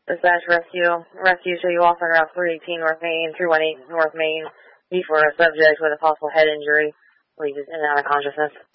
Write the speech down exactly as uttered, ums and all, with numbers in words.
Dispatch rescue. Rescue show you off on Route three eighteen North Main, three one eight North Main, before a subject with a possible head injury. Please, in and out of consciousness.